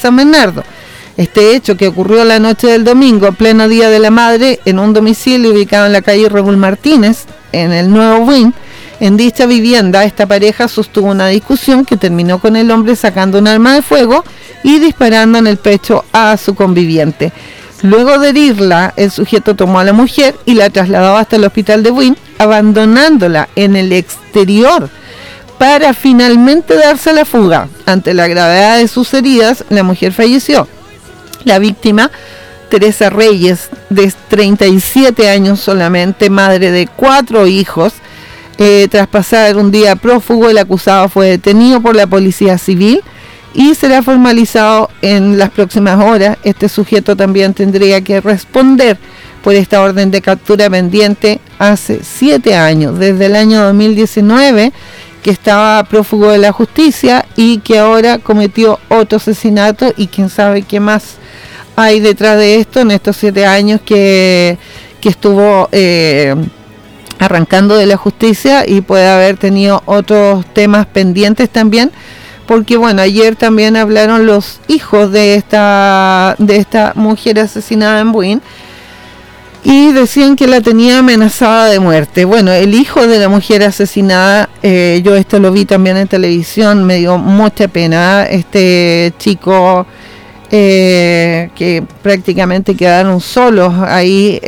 San Bernardo. Este hecho, que ocurrió la noche del domingo, pleno Día de la Madre, en un domicilio ubicado en la calle Raúl Martínez, en el Nuevo Buin. En dicha vivienda, esta pareja sostuvo una discusión que terminó con el hombre sacando un arma de fuego y disparando en el pecho a su conviviente. Luego de herirla, el sujeto tomó a la mujer y la trasladó hasta el hospital de Buin, abandonándola en el exterior para finalmente darse a la fuga. Ante la gravedad de sus heridas, la mujer falleció. La víctima, Teresa Reyes, de 37 años solamente, madre de 4 hijos, tras pasar un día prófugo, el acusado fue detenido por la policía civil y será formalizado en las próximas horas. Este sujeto también tendría que responder por esta orden de captura pendiente hace 7 años, desde el año 2019, que estaba prófugo de la justicia y que ahora cometió otro asesinato, y quién sabe qué más hay detrás de esto en estos 7 años que estuvo arrancando de la justicia, y puede haber tenido otros temas pendientes también, porque bueno, ayer también hablaron los hijos de esta mujer asesinada en Buin y decían que la tenía amenazada de muerte. Bueno, el hijo de la mujer asesinada, yo esto lo vi también en televisión, me dio mucha pena. Este chico que prácticamente quedaron solos ahí,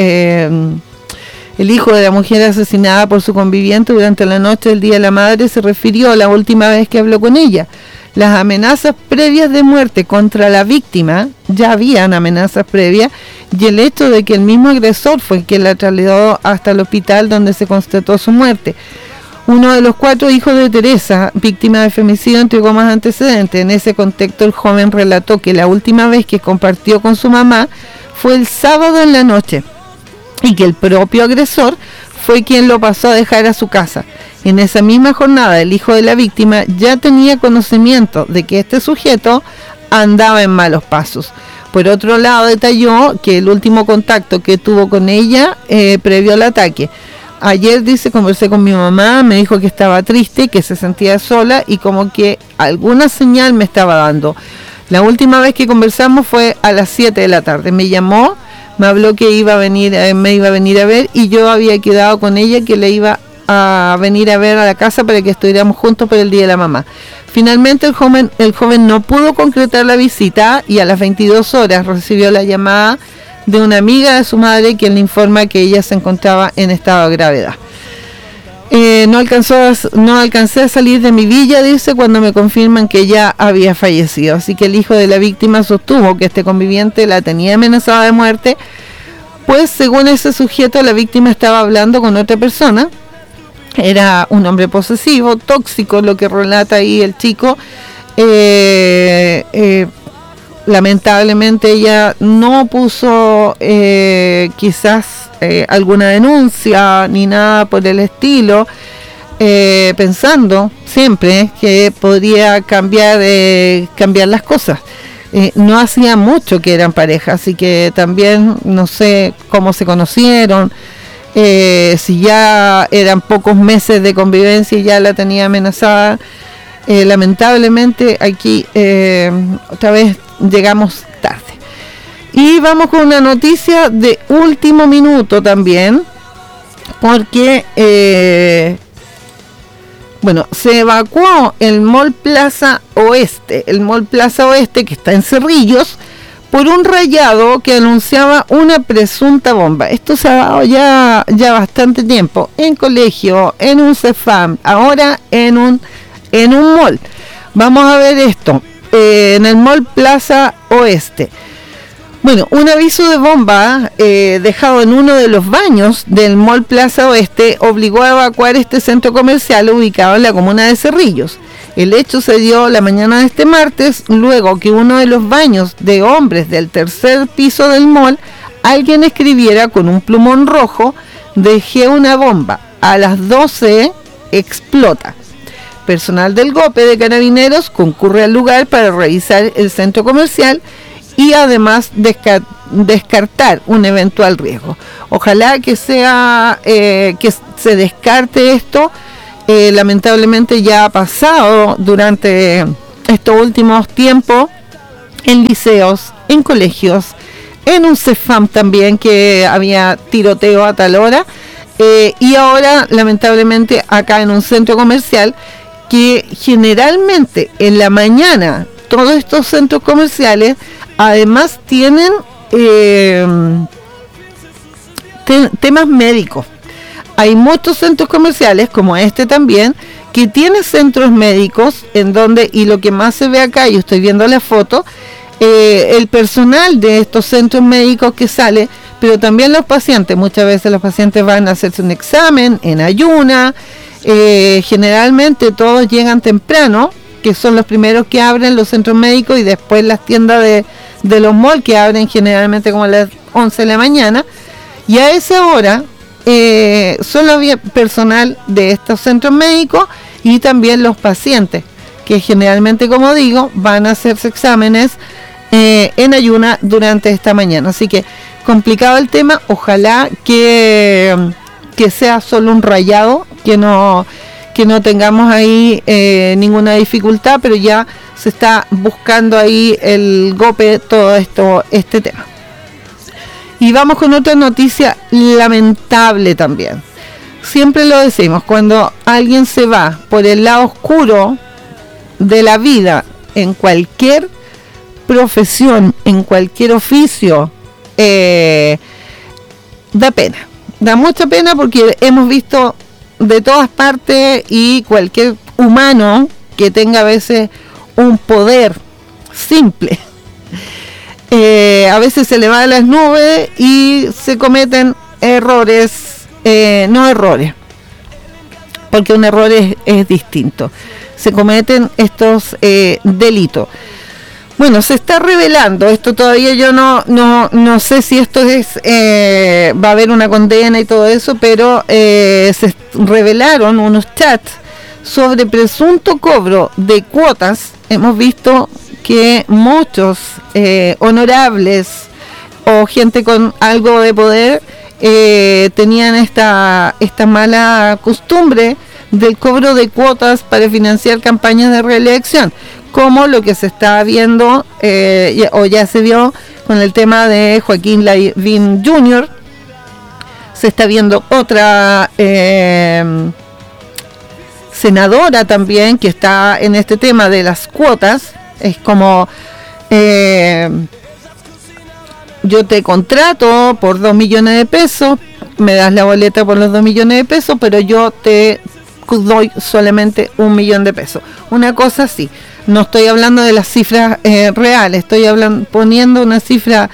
el hijo de la mujer asesinada por su conviviente durante la noche del Día de la Madre se refirió a la última vez que habló con ella. Las amenazas previas de muerte contra la víctima, ya habían amenazas previas, y el hecho de que el mismo agresor fue quien la trasladó hasta el hospital donde se constató su muerte. Uno de los 4 hijos de Teresa, víctima de femicidio, entregó más antecedentes. En ese contexto, el joven relató que la última vez que compartió con su mamá fue el sábado en la noche, y que el propio agresor fue quien lo pasó a dejar a su casa. En esa misma jornada, el hijo de la víctima ya tenía conocimiento de que este sujeto andaba en malos pasos. Por otro lado, detalló que el último contacto que tuvo con ella previo al ataque: ayer, dice, conversé con mi mamá, me dijo que estaba triste, que se sentía sola y como que alguna señal me estaba dando. La última vez que conversamos fue a las 7 de la tarde. Me llamó, me habló que me iba a venir a ver, y yo había quedado con ella que le iba a venir a ver a la casa para que estuviéramos juntos por el Día de la Mamá. Finalmente el joven no pudo concretar la visita, y a las 22 horas recibió la llamada de una amiga de su madre, quien le informa que ella se encontraba en estado de gravedad. No alcancé a salir de mi villa, dice, cuando me confirman que ya había fallecido. Así que el hijo de la víctima sostuvo que este conviviente la tenía amenazada de muerte, pues según ese sujeto, la víctima estaba hablando con otra persona. Era un hombre posesivo, tóxico, lo que relata ahí el chico. Lamentablemente ella no puso quizás alguna denuncia ni nada por el estilo, pensando siempre que podría cambiar las cosas. No hacía mucho que eran pareja, así que también no sé cómo se conocieron, si ya eran pocos meses de convivencia y ya la tenía amenazada. Lamentablemente aquí otra vez llegamos tarde. Y vamos con una noticia de último minuto también, porque se evacuó el Mall Plaza Oeste, que está en Cerrillos, por un rayado que anunciaba una presunta bomba. Esto se ha dado ya bastante tiempo, en colegio, en un CEFAM, ahora en un mall. Vamos a ver esto, en el Mall Plaza Oeste. Bueno, un aviso de bomba dejado en uno de los baños del Mall Plaza Oeste obligó a evacuar este centro comercial ubicado en la comuna de Cerrillos. El hecho se dio la mañana de este martes, luego que uno de los baños de hombres del tercer piso del mall, alguien escribiera con un plumón rojo: "Dejé una bomba, a las 12 explota". Personal del GOPE de Carabineros concurre al lugar para revisar el centro comercial y además descartar un eventual riesgo. Ojalá que que se descarte esto. Lamentablemente ya ha pasado durante estos últimos tiempos en liceos, en colegios, en un CEFAM también, que había tiroteo a tal hora, y ahora lamentablemente acá en un centro comercial, que generalmente en la mañana todos estos centros comerciales además tienen temas médicos. Hay muchos centros comerciales como este también que tiene centros médicos en donde, y lo que más se ve acá, yo estoy viendo la foto, el personal de estos centros médicos que sale, pero también los pacientes. Muchas veces los pacientes van a hacerse un examen en ayuna. Generalmente todos llegan temprano, que son los primeros que abren los centros médicos, y después las tiendas de los malls, que abren generalmente como a las 11 de la mañana, y a esa hora solo había personal de estos centros médicos y también los pacientes, que generalmente, como digo, van a hacerse exámenes en ayuna durante esta mañana. Así que complicado el tema. Ojalá que sea solo un rayado, que no tengamos ahí ninguna dificultad, pero ya se está buscando ahí el golpe todo este tema. Y vamos con otra noticia lamentable también. Siempre lo decimos, cuando alguien se va por el lado oscuro de la vida, en cualquier profesión, en cualquier oficio, da pena. Da mucha pena, porque hemos visto de todas partes, y cualquier humano que tenga a veces un poder simple, a veces se le va a las nubes y se cometen errores, no errores, porque un error es distinto, se cometen estos delitos. Bueno, se está revelando esto, todavía yo no sé si esto va a haber una condena y todo eso, pero se revelaron unos chats sobre presunto cobro de cuotas. Hemos visto que muchos honorables o gente con algo de poder tenían esta mala costumbre del cobro de cuotas para financiar campañas de reelección, como lo que se está viendo o ya se vio con el tema de Joaquín Lavín Jr. Se está viendo otra senadora también que está en este tema de las cuotas. Es como yo te contrato por 2 millones de pesos, me das la boleta por los 2 millones de pesos, pero yo te doy solamente 1 millón de pesos. Una cosa así. No estoy hablando de las cifras reales, estoy poniendo una cifra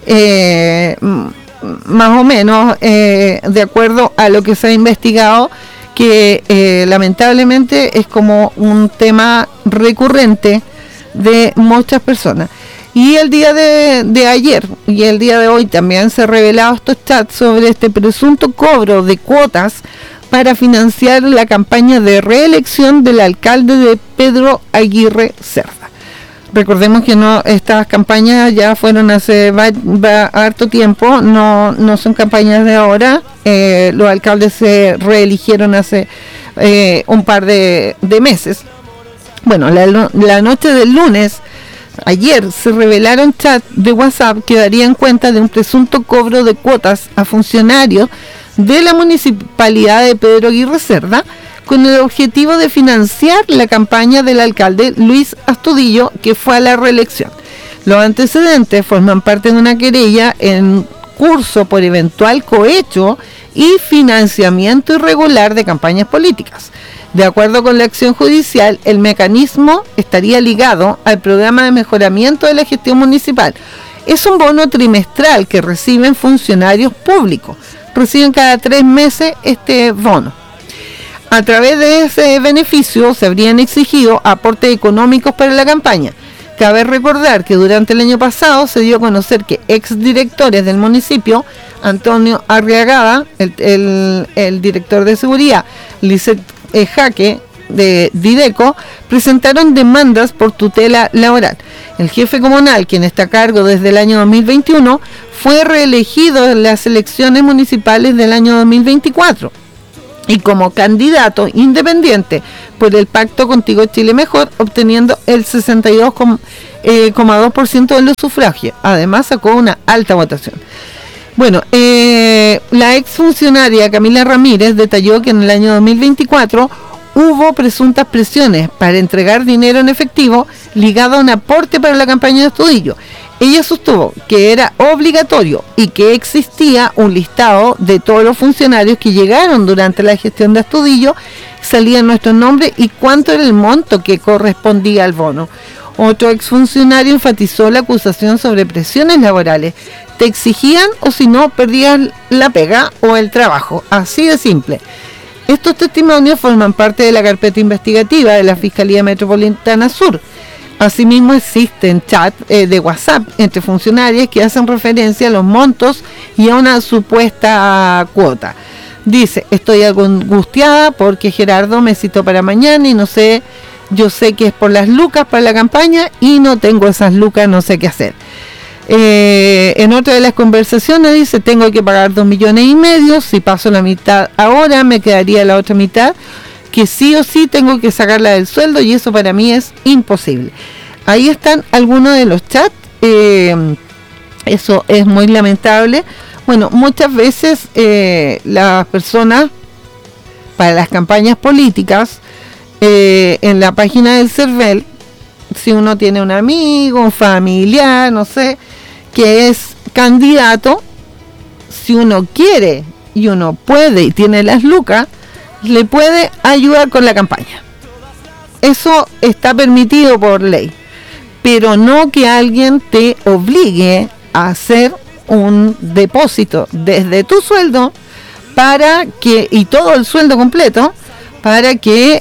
más o menos de acuerdo a lo que se ha investigado, que lamentablemente es como un tema recurrente de muchas personas. Y el día de ayer y el día de hoy también se han revelado estos chats sobre este presunto cobro de cuotas para financiar la campaña de reelección del alcalde de Pedro Aguirre Cerda. Recordemos que estas campañas ya fueron hace harto tiempo, no son campañas de ahora. Los alcaldes se reeligieron hace un par de meses. Bueno, la noche del lunes, ayer, se revelaron chats de WhatsApp que darían cuenta de un presunto cobro de cuotas a funcionarios de la municipalidad de Pedro Aguirre Cerda, con el objetivo de financiar la campaña del alcalde Luis Astudillo, que fue a la reelección. Los antecedentes forman parte de una querella en curso por eventual cohecho y financiamiento irregular de campañas políticas. De acuerdo con la acción judicial, el mecanismo estaría ligado al programa de mejoramiento de la gestión municipal. Es un bono trimestral que reciben funcionarios públicos. Reciben cada 3 meses este bono. A través de ese beneficio se habrían exigido aportes económicos para la campaña. Cabe recordar que durante el año pasado se dio a conocer que exdirectores del municipio, Antonio Arriagada, el director de seguridad, Lizeth Jaque, de Dideco, presentaron demandas por tutela laboral. El jefe comunal, quien está a cargo desde el año 2021, fue reelegido en las elecciones municipales del año 2024 y como candidato independiente por el Pacto Contigo Chile Mejor, obteniendo el 62% 9,2% de los sufragios. Además sacó una alta votación. Bueno, la exfuncionaria Camila Ramírez detalló que en el año 2024 hubo presuntas presiones para entregar dinero en efectivo ligado a un aporte para la campaña de Astudillo. Ella sostuvo que era obligatorio y que existía un listado de todos los funcionarios que llegaron durante la gestión de Astudillo, salían nuestros nombres y cuánto era el monto que correspondía al bono. Otro exfuncionario enfatizó la acusación sobre presiones laborales. Te exigían o si no perdías la pega o el trabajo. Así de simple. Estos testimonios forman parte de la carpeta investigativa de la Fiscalía Metropolitana Sur. Asimismo existen chats de WhatsApp entre funcionarios que hacen referencia a los montos y a una supuesta cuota. Dice, estoy algo angustiada porque Gerardo me citó para mañana y no sé, yo sé que es por las lucas para la campaña y no tengo esas lucas, no sé qué hacer. En otra de las conversaciones dice, tengo que pagar 2,5 millones, si paso la mitad ahora me quedaría la otra mitad, que sí o sí tengo que sacarla del sueldo y eso para mí es imposible. Ahí están algunos de los chats, eso es muy lamentable. Bueno, muchas veces las personas, para las campañas políticas, en la página del CERVEL, si uno tiene un amigo, un familiar, no sé, que es candidato, si uno quiere y uno puede y tiene las lucas, le puede ayudar con la campaña. Eso está permitido por ley, pero no que alguien te obligue a hacer un depósito desde tu sueldo para que, y todo el sueldo completo, para que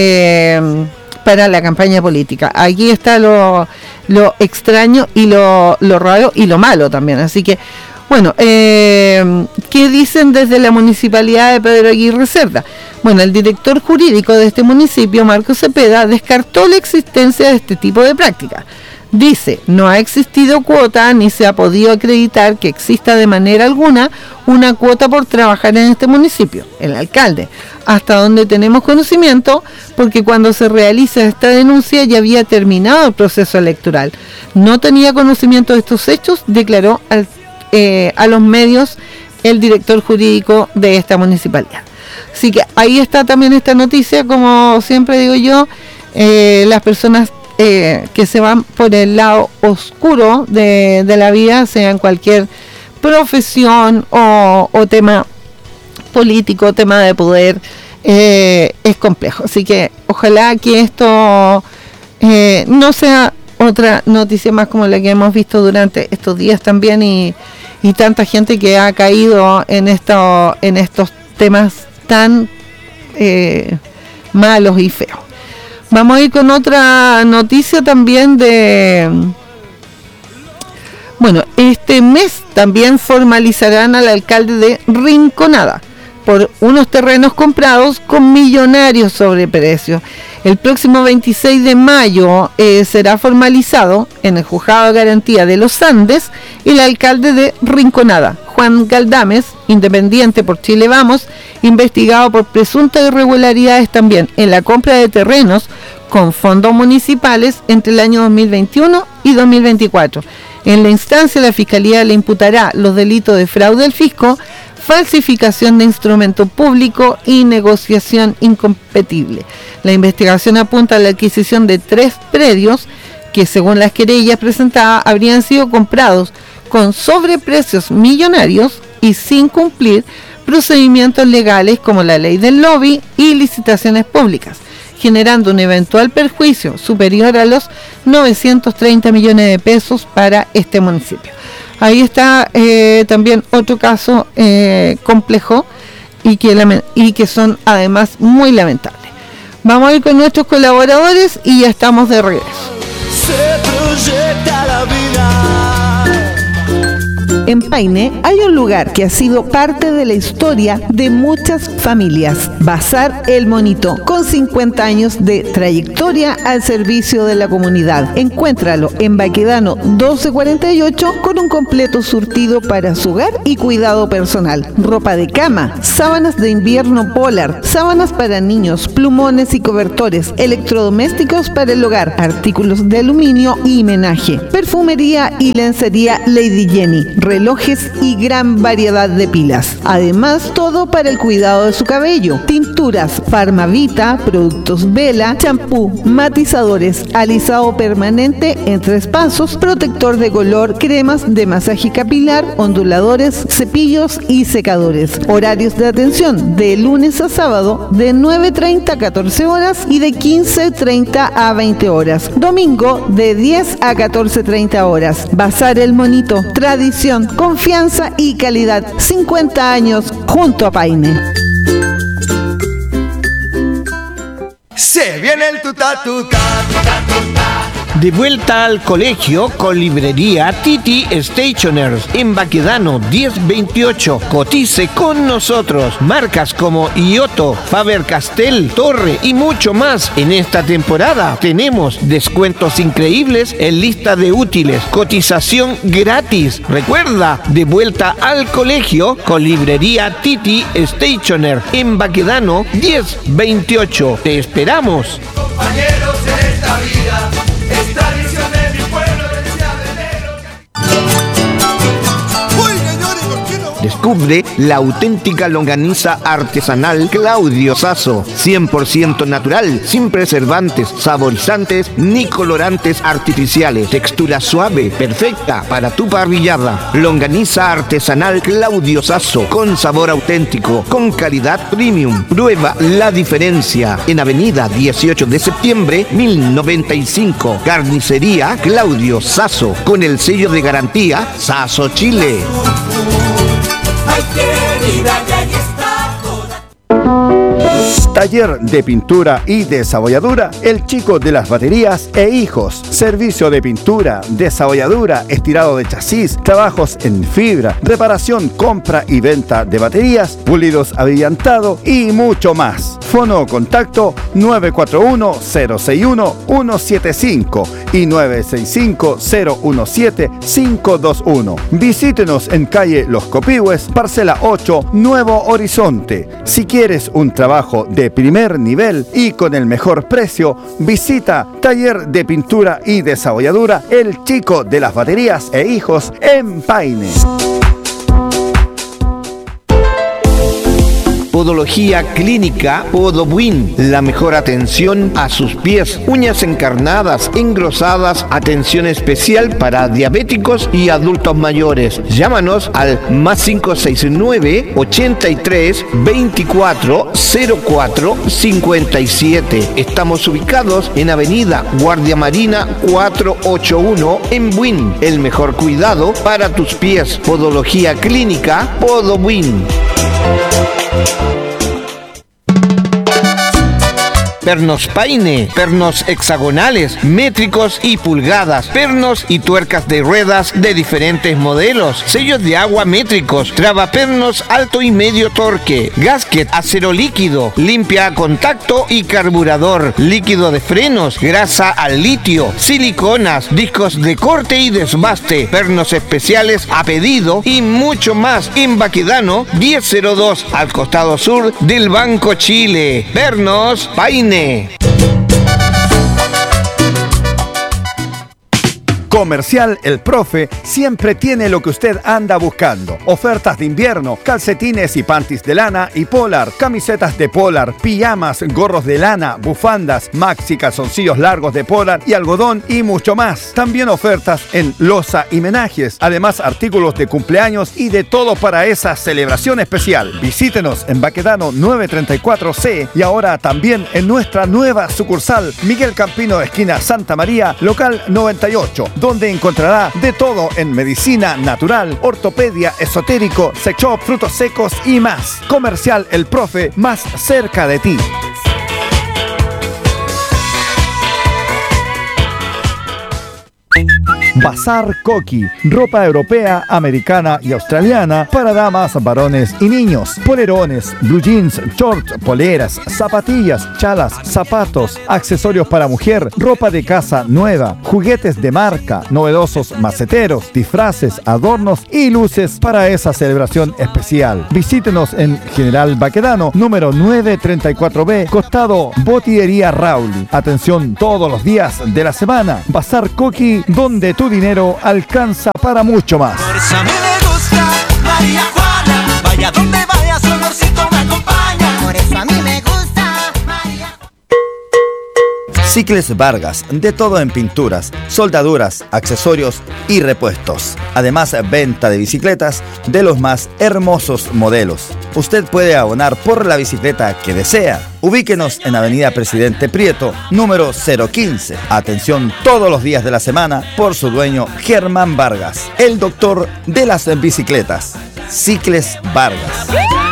para la campaña política. Aquí está lo extraño y lo raro y lo malo también. Así que, bueno, ¿qué dicen desde la Municipalidad de Pedro Aguirre Cerda? Bueno, el director jurídico de este municipio, Marco Cepeda, descartó la existencia de este tipo de práctica. Dice, no ha existido cuota ni se ha podido acreditar que exista de manera alguna una cuota por trabajar en este municipio, el alcalde, hasta donde tenemos conocimiento, porque cuando se realiza esta denuncia ya había terminado el proceso electoral. No tenía conocimiento de estos hechos, declaró a los medios el director jurídico de esta municipalidad. Así que ahí está también esta noticia, como siempre digo yo, las personas que se van por el lado oscuro de la vida, sea en cualquier profesión o tema político, tema de poder, es complejo. Así que ojalá que esto no sea otra noticia más como la que hemos visto durante estos días también y tanta gente que ha caído en estos temas tan malos y feos. Vamos a ir con otra noticia también bueno, este mes también formalizarán al alcalde de Rinconada por unos terrenos comprados con millonarios sobreprecios. El próximo 26 de mayo será formalizado en el Juzgado de Garantía de los Andes el alcalde de Rinconada, Juan Galdames, independiente por Chile Vamos, investigado por presuntas irregularidades también en la compra de terrenos con fondos municipales entre el año 2021 y 2024. En la instancia, la Fiscalía le imputará los delitos de fraude al fisco, falsificación de instrumento público y negociación incompatible. La investigación apunta a la adquisición de 3 predios que, según las querellas presentadas, habrían sido comprados con sobreprecios millonarios y sin cumplir procedimientos legales como la ley del lobby y licitaciones públicas, generando un eventual perjuicio superior a los 930 millones de pesos para este municipio. Ahí está también otro caso complejo y que son además muy lamentables. Vamos a ir con nuestros colaboradores y ya estamos de regreso. Se proyecta la vida. En Paine hay un lugar que ha sido parte de la historia de muchas familias. Bazar El Monito, con 50 años de trayectoria al servicio de la comunidad. Encuéntralo en Baquedano 1248 con un completo surtido para su hogar y cuidado personal. Ropa de cama, sábanas de invierno Polar, sábanas para niños, plumones y cobertores, electrodomésticos para el hogar, artículos de aluminio y menaje, perfumería y lencería Lady Jenny, relojes y gran variedad de pilas. Además, todo para el cuidado de su cabello: tinturas Farmavita, productos Vela, champú, matizadores, alisado permanente en 3 pasos, protector de color, cremas de masaje capilar, onduladores, cepillos y secadores. Horarios de atención de lunes a sábado de 9:30 a 14 horas y de 15:30 a 20 horas. Domingo de 10 a 14:30 horas. Bazar El Monito, tradición, confianza y calidad. 50 años junto a Paine. Se viene el tuta tuta tuta tuta. De vuelta al colegio con librería Titi Stationers en Baquedano 1028. Cotice con nosotros. Marcas como Iotto, Faber-Castell, Torre y mucho más. En esta temporada tenemos descuentos increíbles en lista de útiles. Cotización gratis. Recuerda, de vuelta al colegio con librería Titi Stationer en Baquedano 1028. Te esperamos. Compañeros en esta vida, es tradición de mi pueblo, decía Venero. Uy, señores, ¿por qué no? Descubre la auténtica longaniza artesanal Claudio Sasso, 100% natural, sin preservantes, saborizantes ni colorantes artificiales. Textura suave, perfecta para tu parrillada. Longaniza artesanal Claudio Sasso, con sabor auténtico, con calidad premium. Prueba la diferencia en Avenida 18 de septiembre, 1095. Carnicería Claudio Sasso, con el sello de garantía Sasso Chile. Ay, querida, ya está toda. Taller de pintura y desabolladura El Chico de las Baterías e Hijos. Servicio de pintura, desabolladura, estirado de chasis, trabajos en fibra, reparación, compra y venta de baterías, pulidos abrillantado y mucho más. Fono o contacto 941-061-175 y 965-017-521. Visítenos en calle Los Copihue, parcela 8, Nuevo Horizonte. Si quieres un trabajo de primer nivel y con el mejor precio, visita Taller de Pintura y Desabolladura El Chico de las Baterías e Hijos en Paine. Podología Clínica Podowin, la mejor atención a sus pies, uñas encarnadas, engrosadas, atención especial para diabéticos y adultos mayores. Llámanos al +569 83 24 04 57. Estamos ubicados en Avenida Guardia Marina 481 en Buin. El mejor cuidado para tus pies. Podología Clínica Podowin. Pernos Paine, pernos hexagonales, métricos y pulgadas, pernos y tuercas de ruedas de diferentes modelos, sellos de agua métricos, tragapernos alto y medio torque, gasket, acero líquido, limpia a contacto y carburador, líquido de frenos, grasa al litio, siliconas, discos de corte y desbaste, pernos especiales a pedido y mucho más en Baquedano 1002 al costado sur del Banco Chile. Pernos Paine. Comercial El Profe siempre tiene lo que usted anda buscando. Ofertas de invierno, calcetines y panties de lana y Polar, camisetas de Polar, pijamas, gorros de lana, bufandas, maxi calzoncillos largos de Polar y algodón y mucho más. También ofertas en loza y menajes, además artículos de cumpleaños y de todo para esa celebración especial. Visítenos en Baquedano 934C y ahora también en nuestra nueva sucursal Miguel Campino, esquina Santa María, local 98. Donde encontrará de todo en medicina natural, ortopedia, esotérico, sex shop, frutos secos y más. Comercial El Profe, más cerca de ti. Bazar Coqui, ropa europea, americana y australiana para damas, varones y niños. Polerones, blue jeans, shorts, poleras, zapatillas, chalas, zapatos, accesorios para mujer, ropa de casa nueva, juguetes de marca, novedosos maceteros, disfraces, adornos y luces para esa celebración especial. Visítenos en General Baquedano, número 934B, costado Botillería Rauli. Atención todos los días de la semana. Bazar Coqui, donde tu dinero alcanza para mucho más. Por eso a mí me gusta María Juana, vaya donde vaya su olorcito me acompaña. Por eso a mí me gusta María. Cicles Vargas, de todo en pinturas, soldaduras, accesorios y repuestos. Además, venta de bicicletas de los más hermosos modelos. Usted puede abonar por la bicicleta que desea. Ubíquenos en Avenida Presidente Prieto, número 015. Atención todos los días de la semana por su dueño Germán Vargas, el doctor de las bicicletas. Cicles Vargas.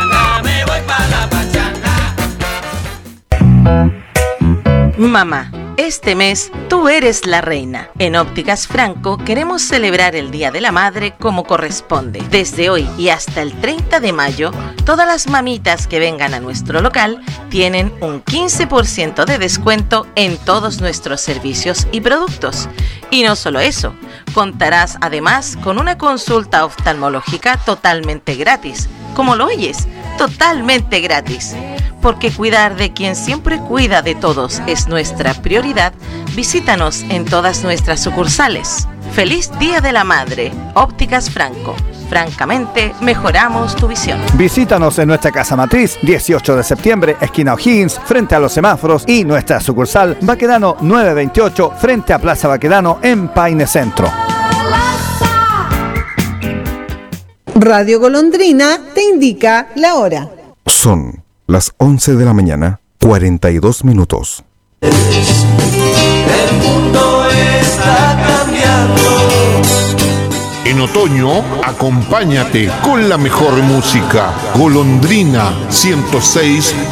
Mamá, este mes tú eres la reina. En Ópticas Franco queremos celebrar el Día de la Madre como corresponde. Desde hoy y hasta el 30 de mayo, todas las mamitas que vengan a nuestro local tienen un 15% de descuento en todos nuestros servicios y productos. Y no solo eso, contarás además con una consulta oftalmológica totalmente gratis. Como lo oyes, totalmente gratis. Porque cuidar de quien siempre cuida de todos es nuestra prioridad, visítanos en todas nuestras sucursales. ¡Feliz Día de la Madre! Ópticas Franco. Francamente, mejoramos tu visión. Visítanos en nuestra casa matriz, 18 de septiembre, esquina O'Higgins, frente a los semáforos, y nuestra sucursal Baquedano 928, frente a Plaza Baquedano, en Paine Centro. Radio Golondrina te indica la hora. Son las 11 de la mañana, 42 minutos. El mundo está cambiando. En otoño, acompáñate con la mejor música. Golondrina 106.9.